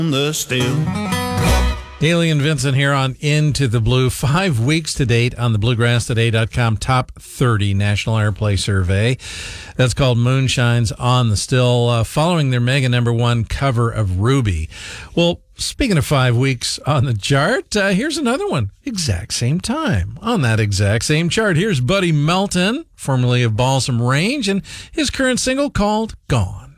the still. Haley and Vincent here on Into the Blue. 5 weeks to date on the BluegrassToday.com Top 30 National Airplay Survey. That's called Moonshine's on the Still, following their mega number one cover of Ruby. Well, speaking of 5 weeks on the chart, here's another one. Exact same time on that exact same chart. Here's Buddy Melton, formerly of Balsam Range, and his current single called Gone.